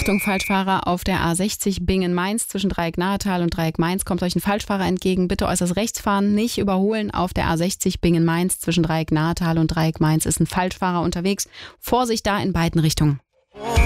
Achtung, Falschfahrer auf der A60 Bingen-Mainz zwischen Dreieck Nahetal und Dreieck Mainz kommt euch ein Falschfahrer entgegen. Bitte äußerst rechts fahren, nicht überholen. Auf der A60 Bingen-Mainz zwischen Dreieck Nahetal und Dreieck Mainz ist ein Falschfahrer unterwegs. Vorsicht da in beiden Richtungen.